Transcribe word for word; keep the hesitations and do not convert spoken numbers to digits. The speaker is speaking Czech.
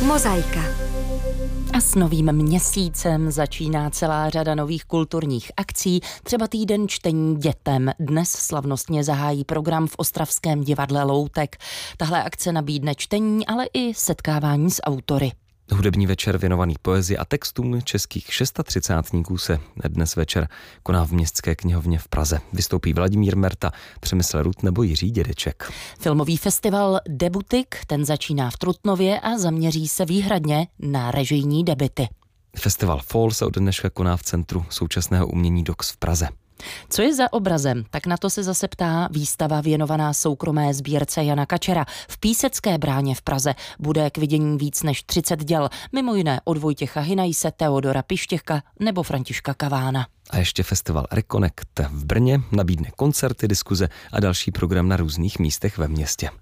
Mozaika. A s novým měsícem začíná celá řada nových kulturních akcí, třeba týden čtení dětem. Dnes slavnostně zahájí program v ostravském divadle Loutek. Tahle akce nabídne čtení, ale i setkávání s autory. Hudební večer věnovaný poezii a textům českých šestadvacátníků se dnes večer koná v Městské knihovně v Praze. Vystoupí Vladimír Merta, Přemysl Rut nebo Jiří Dědeček. Filmový festival Debutik, ten začíná v Trutnově a zaměří se výhradně na režijní debuty. Festival Fall se od dneška koná v Centru současného umění Dox v Praze. Co je za obrazem? Tak na to se zase ptá výstava věnovaná soukromé sbírce Jana Kačera. V Písecké bráně v Praze bude k vidění víc než třicet děl, mimo jiné od Vojtěcha Hynajse, Teodora Pištěka nebo Františka Kavána. A ještě festival Reconnect v Brně nabídne koncerty, diskuze a další program na různých místech ve městě.